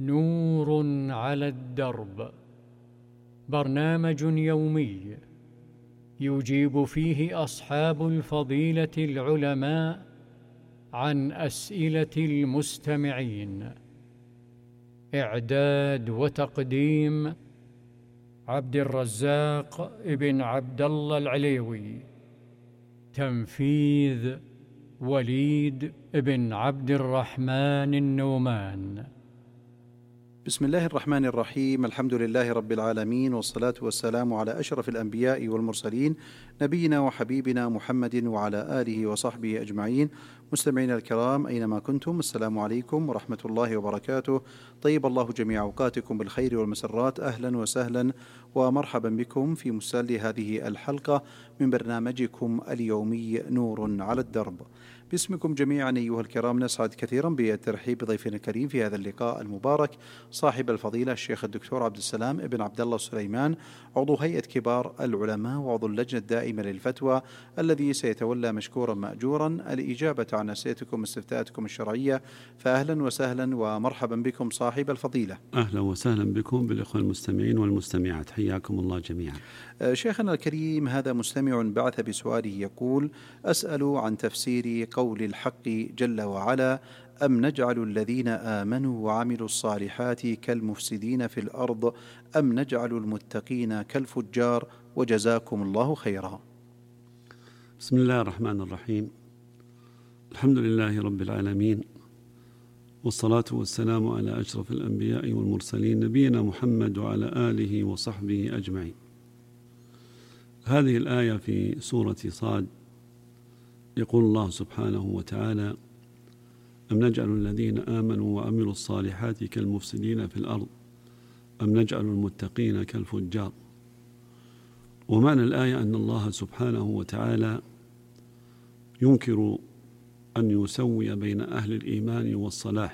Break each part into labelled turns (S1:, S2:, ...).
S1: نور على الدرب، برنامج يومي يجيب فيه أصحاب الفضيلة العلماء عن أسئلة المستمعين. إعداد وتقديم عبد الرزاق ابن عبد الله العليوي. تنفيذ وليد ابن عبد الرحمن النومان.
S2: بسم الله الرحمن الرحيم. الحمد لله رب العالمين، والصلاة والسلام على أشرف الأنبياء والمرسلين، نبينا وحبيبنا محمد وعلى آله وصحبه أجمعين. مستمعينا الكرام أينما كنتم، السلام عليكم ورحمة الله وبركاته. طيب الله جميع أوقاتكم بالخير والمسرات. أهلا وسهلا ومرحبا بكم في مسلسل هذه الحلقة من برنامجكم اليومي نور على الدرب. باسمكم جميعا أيها الكرام نسعد كثيرا بالترحيب بضيفنا الكريم في هذا اللقاء المبارك، صاحب الفضيلة الشيخ الدكتور عبد السلام ابن عبد الله السليمان، عضو هيئة كبار العلماء وعضو اللجنة الدائمة للفتوى، الذي سيتولى مشكورا مأجورا الإجابة عن أسئلتكم واستفتاءاتكم الشرعية. فأهلا وسهلا ومرحبا بكم صاحب الفضيلة.
S3: أهلا وسهلا بكم بالإخوة المستمعين والمستمعات، حياكم الله جميعا.
S2: شيخنا الكريم، هذا مستمع بعث بسؤاله يقول: أسأل عن تفسير قول الحق جل وعلا: أم نجعل الذين آمنوا وعملوا الصالحات كالمفسدين في الأرض أم نجعل المتقين كالفجار، وجزاكم الله خيرا.
S3: بسم الله الرحمن الرحيم. الحمد لله رب العالمين، والصلاة والسلام على أشرف الأنبياء والمرسلين، نبينا محمد وعلى آله وصحبه أجمعين. هذه الآية في سورة صاد يقول الله سبحانه وتعالى: أم نجعل الذين آمنوا وعملوا الصالحات كالمفسدين في الأرض أم نجعل المتقين كالفجار. ومعنى الآية أن الله سبحانه وتعالى ينكر أن يسوي بين أهل الإيمان والصلاح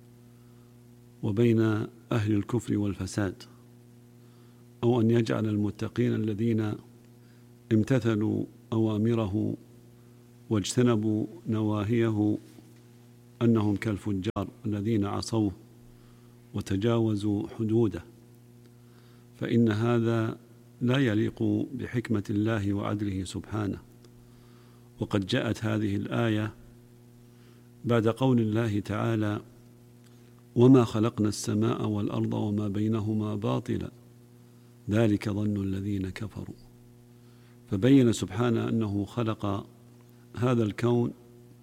S3: وبين أهل الكفر والفساد، أو أن يجعل المتقين الذين امتثلوا أوامره واجتنبوا نواهيه أنهم كالفجار الذين عصوه وتجاوزوا حدوده، فإن هذا لا يليق بحكمة الله وعدله سبحانه. وقد جاءت هذه الآية بعد قول الله تعالى: وما خلقنا السماء والأرض وما بينهما باطلا ذلك ظن الذين كفروا. فبين سبحانه أنه خلق هذا الكون،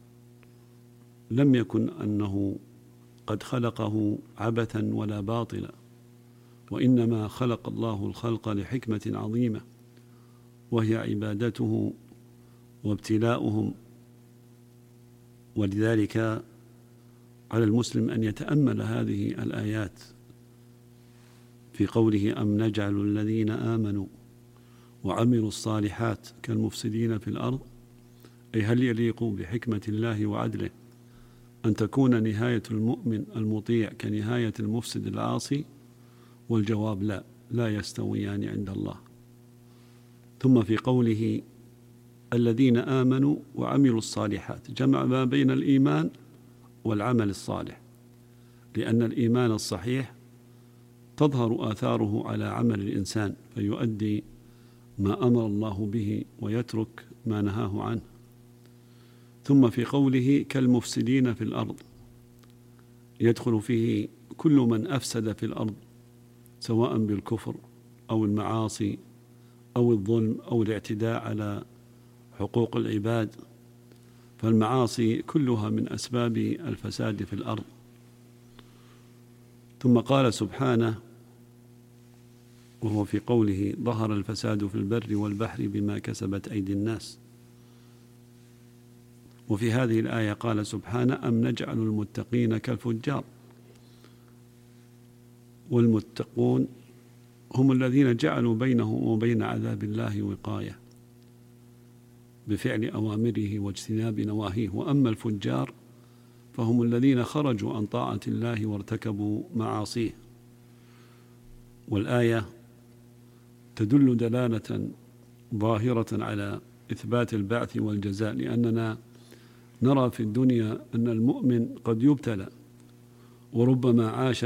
S3: لم يكن أنه قد خلقه عبثا ولا باطلا، وإنما خلق الله الخلق لحكمة عظيمة، وهي عبادته وابتلاؤهم. ولذلك على المسلم أن يتأمل هذه الآيات في قوله: أم نجعل الذين آمنوا وعملوا الصالحات كالمفسدين في الأرض، أي هل يليق بحكمة الله وعدله أن تكون نهاية المؤمن المطيع كنهاية المفسد العاصي؟ والجواب لا، لا يستويان عند الله. ثم في قوله: الذين آمنوا وعملوا الصالحات، جمع ما بين الإيمان والعمل الصالح، لأن الإيمان الصحيح تظهر آثاره على عمل الإنسان فيؤدي ما أمر الله به ويترك ما نهاه عنه. ثم في قوله: كالمفسدين في الأرض، يدخل فيه كل من أفسد في الأرض، سواء بالكفر أو المعاصي أو الظلم أو الاعتداء على حقوق العباد، فالمعاصي كلها من أسباب الفساد في الأرض. ثم قال سبحانه وهو في قوله: ظهر الفساد في البر والبحر بما كسبت أيدي الناس. وفي هذه الآية قال سبحانه: أم نجعل المتقين كالفجار. والمتقون هم الذين جعلوا بينهم وبين عذاب الله وقاية بفعل أوامره واجتناب نواهيه. وأما الفجار فهم الذين خرجوا عن طاعة الله وارتكبوا معاصيه. والآية تدل دلالة ظاهرة على إثبات البعث والجزاء، لأننا نرى في الدنيا أن المؤمن قد يبتلى وربما عاش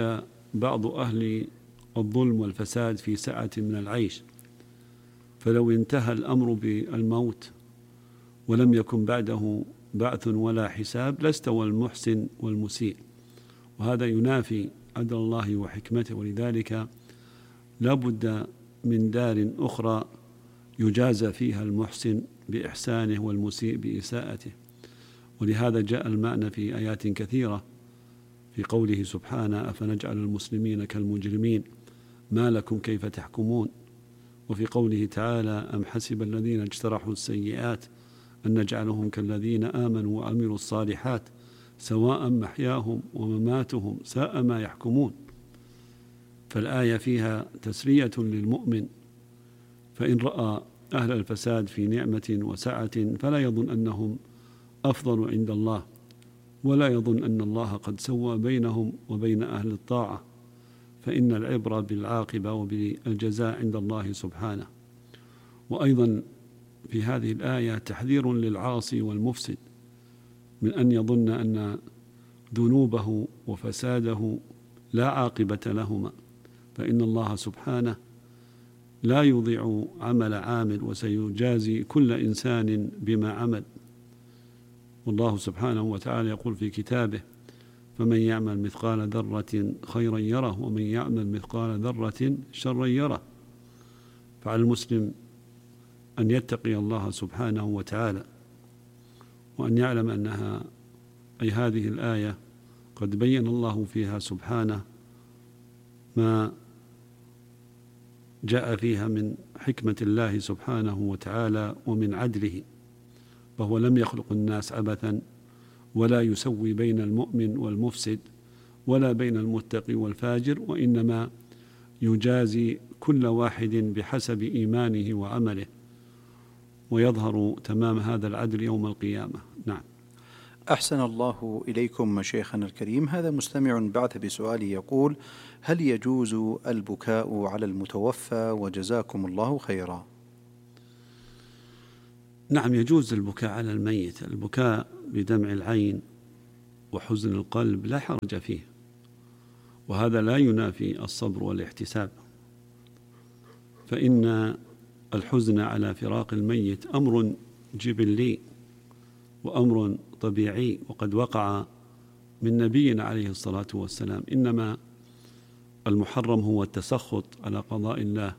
S3: بعض أهل الظلم والفساد في سعة من العيش، فلو انتهى الأمر بالموت ولم يكن بعده بعث ولا حساب لاستوى المحسن والمسيء، وهذا ينافي عدل الله وحكمته. ولذلك لا بد من دار أخرى يجازى فيها المحسن بإحسانه والمسيء بإساءته. ولهذا جاء المعنى في آيات كثيرة في قوله سبحانه: أفنجعل المسلمين كالمجرمين ما لكم كيف تحكمون. وفي قوله تعالى: أم حسب الذين اجترحوا السيئات أن نجعلهم كالذين آمنوا وعملوا الصالحات سواء محياهم ومماتهم ساء ما يحكمون. فالآية فيها تسرية للمؤمن، فإن رأى أهل الفساد في نعمة وسعة فلا يظن أنهم أفضل عند الله، ولا يظن أن الله قد سوى بينهم وبين أهل الطاعة، فإن العبرة بالعاقبة وبالجزاء عند الله سبحانه. وأيضا في هذه الآية تحذير للعاصي والمفسد من أن يظن أن ذنوبه وفساده لا عاقبة لهما، فإن الله سبحانه لا يضيع عمل عامل، وسيجازي كل إنسان بما عمل. والله سبحانه وتعالى يقول في كتابه: فمن يعمل مثقال ذرة خيرا يره ومن يعمل مثقال ذرة شرا يره. فعلى المسلم أن يتقي الله سبحانه وتعالى، وأن يعلم أنها أي هذه الآية قد بين الله فيها سبحانه ما جاء فيها من حكمة الله سبحانه وتعالى ومن عدله، فهو لم يخلق الناس عبثا، ولا يسوي بين المؤمن والمفسد، ولا بين المتقي والفاجر، وإنما يجازي كل واحد بحسب إيمانه وعمله، ويظهر تمام هذا العدل يوم القيامة. نعم.
S2: أحسن الله إليكم مشيخنا الكريم. هذا مستمع بعث بسؤال يقول: هل يجوز البكاء على المتوفى وجزاكم الله خيرا؟
S3: نعم، يجوز البكاء على الميت. البكاء بدمع العين وحزن القلب لا حرج فيه، وهذا لا ينافي الصبر والاحتساب، فإن الحزن على فراق الميت أمر جبلي وأمر طبيعي، وقد وقع من نبينا عليه الصلاة والسلام. إنما المحرم هو التسخط على قضاء الله،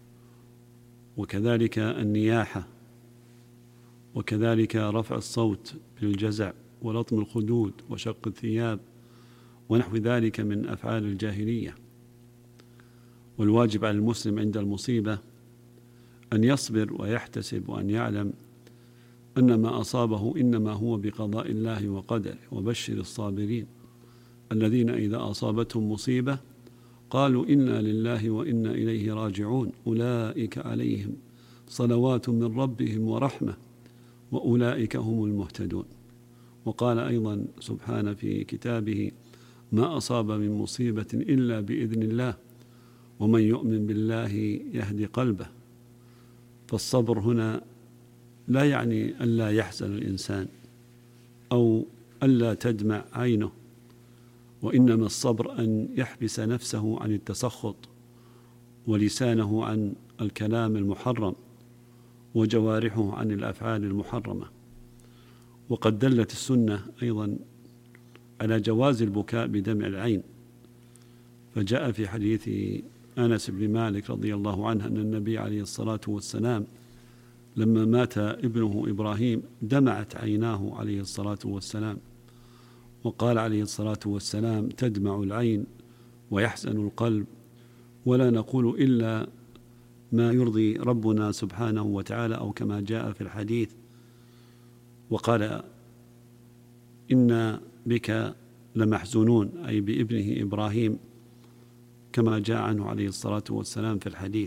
S3: وكذلك النياحة، وكذلك رفع الصوت بالجزع ولطم الخدود وشق الثياب ونحو ذلك من أفعال الجاهلية. والواجب على المسلم عند المصيبة أن يصبر ويحتسب، وأن يعلم أن ما أصابه إنما هو بقضاء الله وقدره. وبشر الصابرين الذين إذا أصابتهم مصيبة قالوا إنا لله وإنا إليه راجعون أولئك عليهم صلوات من ربهم ورحمة وأولئك هم المهتدون. وقال أيضا سبحانه في كتابه: ما أصاب من مصيبة إلا بإذن الله ومن يؤمن بالله يهدي قلبه. فالصبر هنا لا يعني ألا يحزن الإنسان أو ألا تدمع عينه، وإنما الصبر أن يحبس نفسه عن التسخط ولسانه عن الكلام المحرم وجوارحه عن الأفعال المحرمة. وقد دلت السنة أيضا على جواز البكاء بدمع العين، فجاء في حديث أنس بن مالك رضي الله عنه أن النبي عليه الصلاة والسلام لما مات ابنه إبراهيم دمعت عيناه عليه الصلاة والسلام، وقال عليه الصلاة والسلام: تدمع العين ويحزن القلب، ولا نقول إلا ما يرضي ربنا سبحانه وتعالى، أو كما جاء في الحديث. وقال: إنا بك لمحزونون، أي بابنه إبراهيم، كما جاء عنه عليه الصلاة والسلام في الحديث.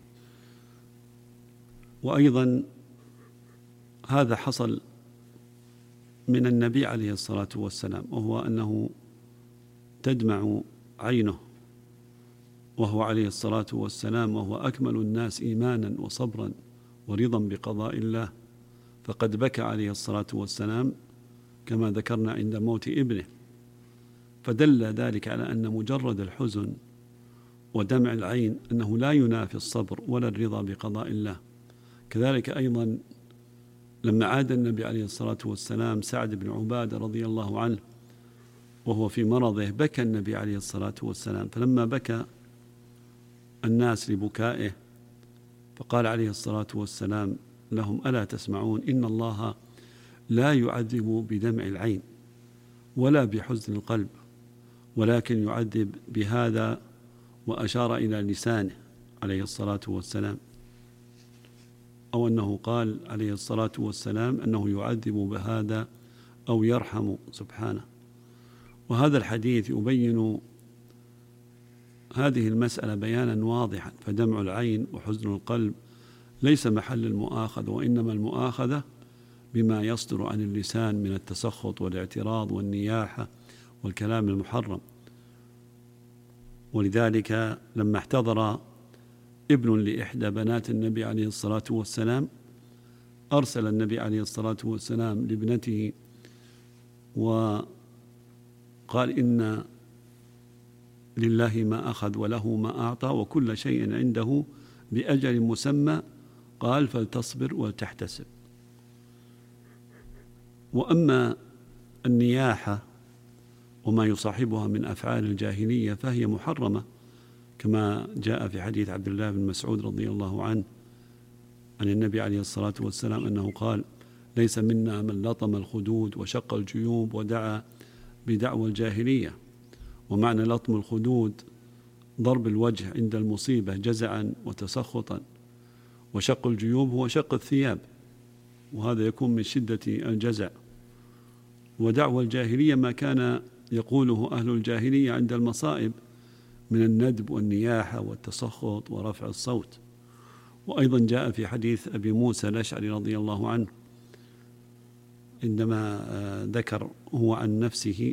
S3: وأيضا هذا حصل من النبي عليه الصلاة والسلام، وهو أنه تدمع عينه وهو عليه الصلاة والسلام وهو أكمل الناس إيمانا وصبرا ورضا بقضاء الله، فقد بكى عليه الصلاة والسلام كما ذكرنا عند موت ابنه، فدل ذلك على أن مجرد الحزن ودمع العين أنه لا ينافي الصبر ولا الرضا بقضاء الله. كذلك أيضا لما عاد النبي عليه الصلاة والسلام سعد بن عبادة رضي الله عنه وهو في مرضه، بكى النبي عليه الصلاة والسلام، فلما بكى الناس لبكائه فقال عليه الصلاة والسلام لهم: ألا تسمعون؟ إن الله لا يعذب بدمع العين ولا بحزن القلب، ولكن يعذب بهذا، وأشار إلى لسانه عليه الصلاة والسلام، أو أنه قال عليه الصلاة والسلام أنه يعذب بهذا أو يرحم سبحانه. وهذا الحديث يبين هذه المسألة بيانا واضحا، فدمع العين وحزن القلب ليس محل المؤاخذة، وإنما المؤاخذة بما يصدر عن اللسان من التسخط والاعتراض والنياحة والكلام المحرم. ولذلك لما احتضر ابن لإحدى بنات النبي عليه الصلاة والسلام أرسل النبي عليه الصلاة والسلام لابنته وقال: إن لله ما أخذ وله ما أعطى وكل شيء عنده بأجل مسمى، قال: فلتصبر ولتحتسب. وأما النياحة وما يصاحبها من أفعال الجاهلية فهي محرمة، كما جاء في حديث عبد الله بن مسعود رضي الله عنه عن النبي عليه الصلاة والسلام أنه قال: ليس منا من لطم الخدود وشق الجيوب ودعا بدعوى الجاهلية. ومعنى لطم الخدود ضرب الوجه عند المصيبة جزعا وتسخطا، وشق الجيوب هو شق الثياب، وهذا يكون من شدة الجزع. ودعوى الجاهلية ما كان يقوله أهل الجاهلية عند المصائب من الندب والنياحة والتسخط ورفع الصوت. وأيضا جاء في حديث أبي موسى الأشعري رضي الله عنه عندما ذكر هو عن نفسه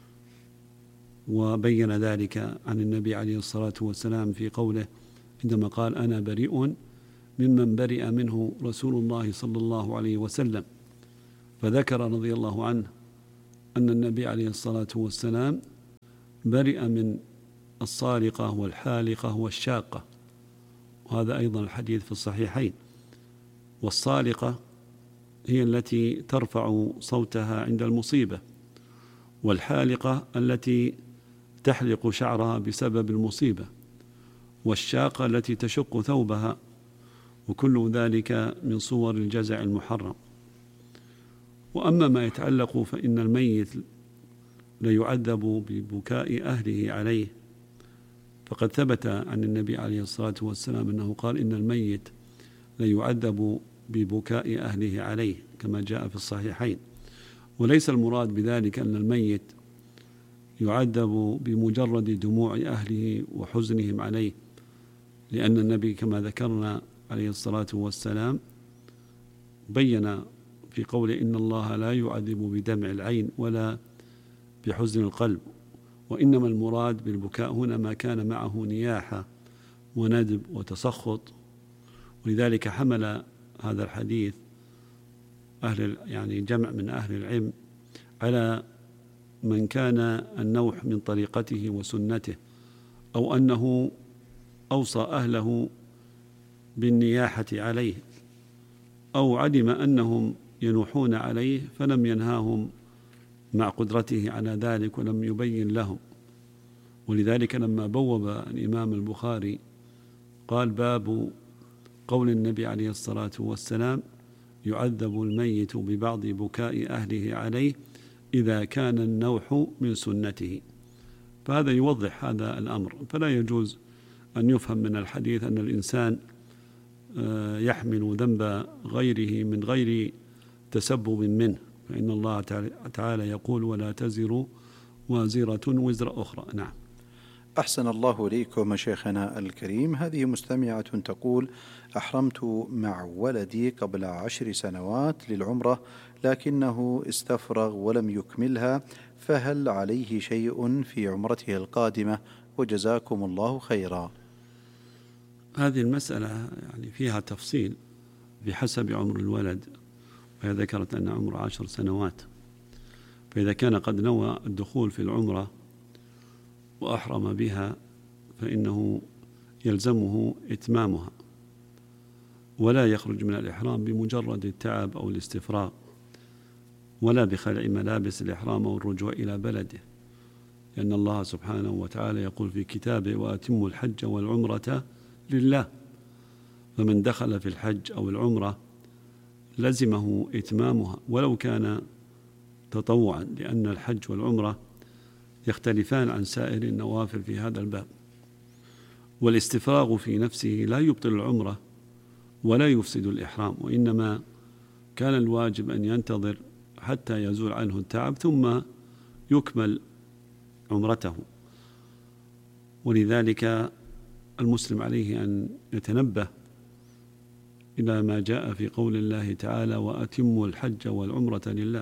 S3: وبين ذلك عن النبي عليه الصلاة والسلام في قوله عندما قال: أنا بريء ممن برئ منه رسول الله صلى الله عليه وسلم، فذكر رضي الله عنه أن النبي عليه الصلاة والسلام برئ من الصالقة والحالقة والشاقة، وهذا أيضا الحديث في الصحيحين. والصالقة هي التي ترفع صوتها عند المصيبة، والحالقة التي تحلق شعرها بسبب المصيبة، والشاقة التي تشق ثوبها، وكل ذلك من صور الجزع المحرم. وأما ما يتعلق فإن الميت ليعذب ببكاء أهله عليه، فقد ثبت عن النبي عليه الصلاة والسلام أنه قال: إن الميت ليعذب ببكاء أهله عليه، كما جاء في الصحيحين. وليس المراد بذلك أن الميت يعذب بمجرد دموع أهله وحزنهم عليه، لأن النبي كما ذكرنا عليه الصلاة والسلام بين في قوله: إن الله لا يعذب بدمع العين ولا بحزن القلب، وإنما المراد بالبكاء هنا ما كان معه نياحة وندب وتسخط. ولذلك حمل هذا الحديث يعني جمع من أهل العلم على من كان النوح من طريقته وسنته، أو أنه أوصى أهله بالنياحة عليه، أو علم أنهم ينوحون عليه فلم ينهاهم مع قدرته على ذلك ولم يبين لهم. ولذلك لما بوب الإمام البخاري قال: باب قول النبي عليه الصلاة والسلام: يعذب الميت ببعض بكاء أهله عليه إذا كان النوح من سنته. فهذا يوضح هذا الأمر. فلا يجوز أن يفهم من الحديث أن الإنسان يحمل ذنب غيره من غير تسبب منه، فإن الله تعالى يقول: ولا تزر وازرة وزر أخرى. نعم.
S2: أحسن الله إليكم شيخنا الكريم. هذه مستمعة تقول: أحرمت مع ولدي قبل 10 سنوات للعمرة، لكنه استفرغ ولم يكملها، فهل عليه شيء في عمرته القادمة؟ وجزاكم الله خيرا.
S3: هذه المسألة يعني فيها تفصيل بحسب عمر الولد، وهي ذكرت أن عمره 10 سنوات، فإذا كان قد نوى الدخول في العمرة وأحرم بها فإنه يلزمه إتمامها، ولا يخرج من الإحرام بمجرد التعب أو الاستفراغ، ولا بخلع ملابس الإحرام أو الرجوع إلى بلده، لأن الله سبحانه وتعالى يقول في كتابه: وأتموا الحج والعمرة لله. فمن دخل في الحج أو العمرة لزمه إتمامها ولو كان تطوعا، لأن الحج والعمرة يختلفان عن سائر النوافل في هذا الباب. والاستفراغ في نفسه لا يبطل العمرة ولا يفسد الإحرام، وإنما كان الواجب أن ينتظر حتى يزول عنه التعب ثم يكمل عمرته. ولذلك المسلم عليه أن يتنبه إلى ما جاء في قول الله تعالى: وأتموا الحج والعمرة لله.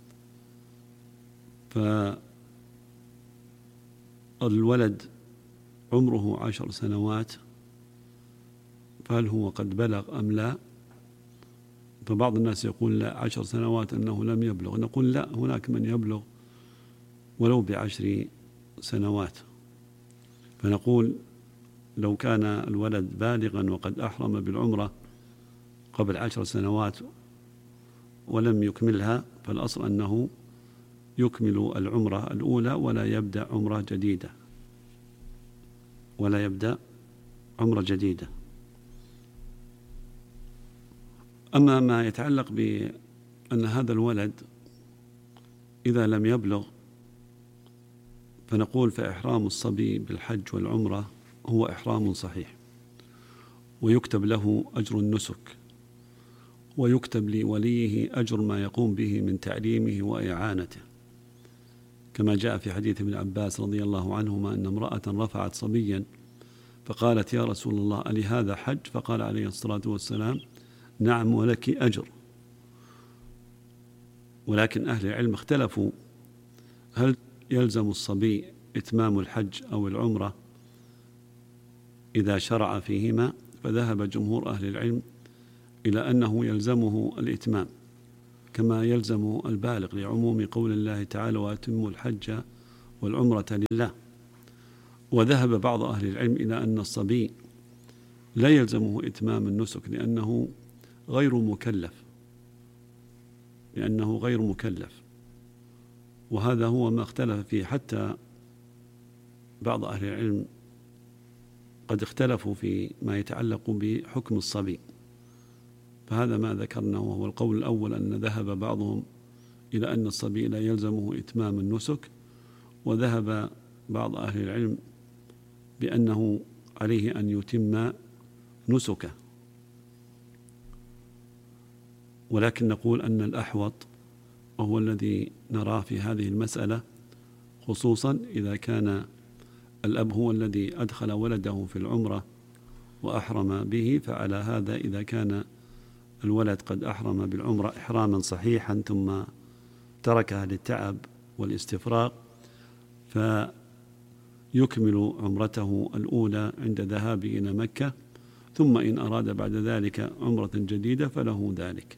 S3: فالولد عمره 10 سنوات، فهل هو قد بلغ أم لا؟ فبعض الناس يقول لا، 10 سنوات أنه لم يبلغ. نقول لا، هناك من يبلغ ولو ب10 سنوات. فنقول لو كان الولد بالغا وقد أحرم بالعمرة قبل 10 سنوات ولم يكملها، فالأصل أنه يكمل العمرة الأولى ولا يبدأ عمرة جديدة. أما ما يتعلق بأن هذا الولد إذا لم يبلغ، فنقول: فإحرام الصبي بالحج والعمرة هو إحرام صحيح، ويكتب له أجر النسك، ويكتب لوليه أجر ما يقوم به من تعليمه وإعانته، كما جاء في حديث ابن عباس رضي الله عنهما أن امرأة رفعت صبيا فقالت: يا رسول الله، ألي هذا حج؟ فقال عليه الصلاة والسلام: نعم، ولك أجر. ولكن أهل العلم اختلفوا: هل يلزم الصبي إتمام الحج أو العمرة إذا شرع فيهما؟ فذهب جمهور أهل العلم إلى أنه يلزمه الإتمام كما يلزم البالغ، لعموم قول الله تعالى: وأتموا الحج والعمرة لله. وذهب بعض أهل العلم إلى أن الصبي لا يلزمه إتمام النسك لأنه غير مكلف، وهذا هو ما اختلف فيه. حتى بعض أهل العلم قد اختلفوا في ما يتعلق بحكم الصبي، فهذا ما ذكرناه وهو القول الأول، أن ذهب بعضهم إلى أن الصبي لا يلزمه إتمام النسك، وذهب بعض أهل العلم بأنه عليه أن يتم نسكه. ولكن نقول أن الأحوط وهو الذي نراه في هذه المسألة، خصوصا إذا كان الأب هو الذي أدخل ولده في العمرة وأحرم به، فعلى هذا إذا كان الولد قد أحرم بالعمرة إحراما صحيحا ثم تركها للتعب والاستفراغ، فيكمل عمرته الأولى عند ذهابه إلى مكة، ثم إن أراد بعد ذلك عمرة جديدة فله ذلك.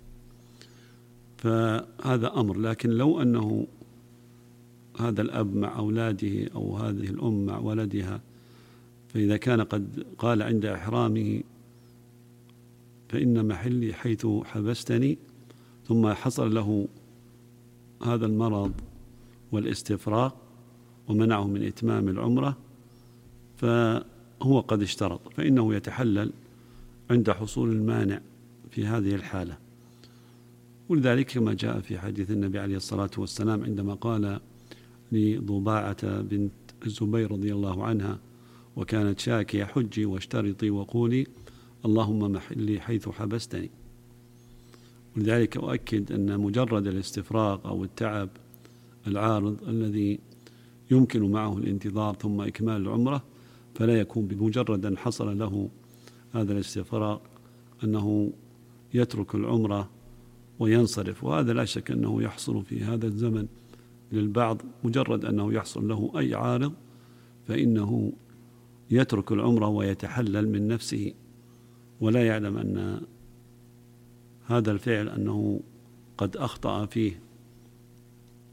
S3: فهذا أمر. لكن لو أنه هذا الأب مع أولاده أو هذه الأم مع ولدها، فإذا كان قد قال عند إحرامه: فإن محلي حيث حبستني، ثم حصل له هذا المرض والاستفراغ ومنعه من إتمام العمرة، فهو قد اشترط، فإنه يتحلل عند حصول المانع في هذه الحالة. ولذلك كما جاء في حديث النبي عليه الصلاة والسلام عندما قال لضباعة بنت الزبير رضي الله عنها وكانت شاكية: حجي واشترطي وقولي اللهم محلي حيث حبستني. ولذلك أؤكد أن مجرد الاستفراغ أو التعب العارض الذي يمكن معه الانتظار ثم إكمال العمرة، فلا يكون بمجرد أن حصل له هذا الاستفراغ أنه يترك العمرة وينصرف. وهذا لا شك أنه يحصل في هذا الزمن للبعض، مجرد أنه يحصل له أي عارض فإنه يترك العمرة ويتحلل من نفسه، ولا يعلم أن هذا الفعل أنه قد أخطأ فيه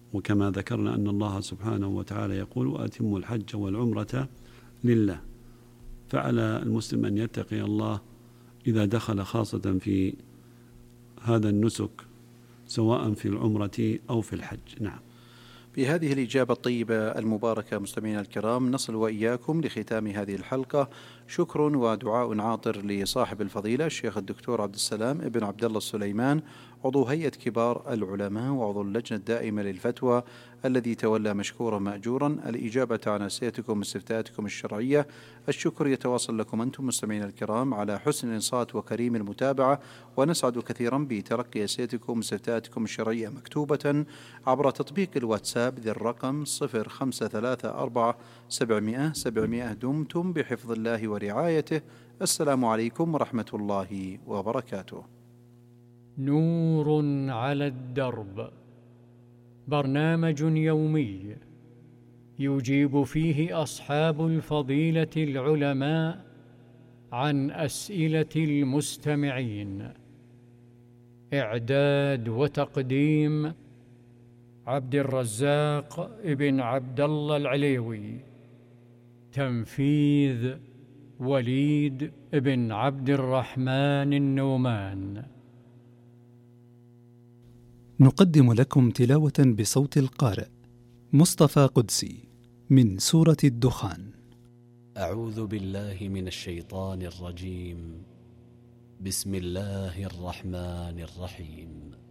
S3: وكما ذكرنا أن الله سبحانه وتعالى يقول وأتموا الحج والعمرة لله، فعلى المسلم أن يتقي الله إذا دخل خاصة في هذا النسك سواء في العمرة أو في الحج. نعم.
S2: بهذه الإجابة الطيبة المباركة مستمعينا الكرام نصل وإياكم لختام هذه الحلقة. شكر ودعاء عاطر لصاحب الفضيلة الشيخ الدكتور عبد السلام بن عبد الله السليمان، عضو هيئة كبار العلماء وعضو اللجنة الدائمة للفتوى، الذي تولى مشكورا مأجورا الإجابة عن أسئلتكم واستفتاءاتكم الشرعية. الشكر يتواصل لكم أنتم مستمعين الكرام على حسن الإنصات وكريم المتابعة، ونسعد كثيرا بتلقي أسئلتكم واستفتاءاتكم الشرعية مكتوبة عبر تطبيق الواتساب ذي الرقم 0534 دمتم بحفظ الله ورعايته. السلام عليكم ورحمة الله وبركاته.
S1: نور على الدرب، برنامج يومي يجيب فيه أصحاب الفضيلة العلماء عن أسئلة المستمعين. إعداد وتقديم عبد الرزاق ابن عبد الله العليوي. تنفيذ وليد ابن عبد الرحمن النومان.
S4: نقدم لكم تلاوة بصوت القارئ مصطفى قدسي من سورة الدخان.
S5: أعوذ بالله من الشيطان الرجيم. بسم الله الرحمن الرحيم.